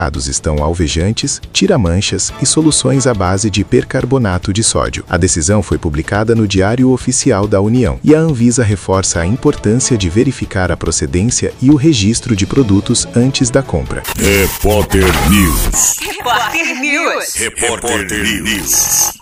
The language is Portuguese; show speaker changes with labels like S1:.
S1: estão alvejantes, tira-manchas e soluções à base de percarbonato de sódio. A decisão foi publicada no Diário Oficial da União e a Anvisa reforça a importância de verificar a procedência e o registro de produtos antes da compra.
S2: Repórter News.
S3: Repórter News.
S2: Repórter News.